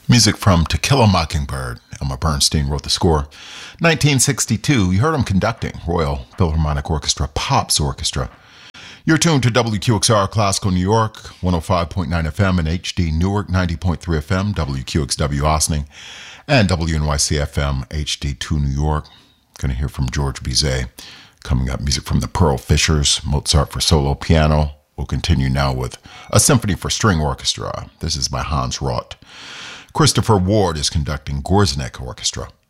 Music from To Kill a Mockingbird. Elmer Bernstein wrote the score. 1962, you heard him conducting Royal Philharmonic Orchestra, Pops Orchestra. You're tuned to WQXR Classical New York, 105.9 FM and HD Newark, 90.3 FM, WQXW Ossining, and WNYC FM, HD2 New York. Going to hear from George Bizet. Coming up, music from the Pearl Fishers, Mozart for solo piano. We'll continue now with a symphony for string orchestra. This is by Hans Roth. Christopher Ward is conducting Gorznek Orchestra.